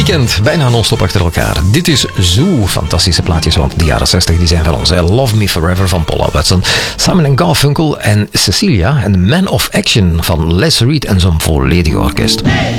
weekend, bijna non-stop achter elkaar. Dit is zo fantastische plaatjes, want de jaren 60 die zijn van ons. Hè. Love Me Forever van Paula Watson, Simon & Garfunkel en Cecilia en Man of Action van Les Reed en zijn volledige orkest.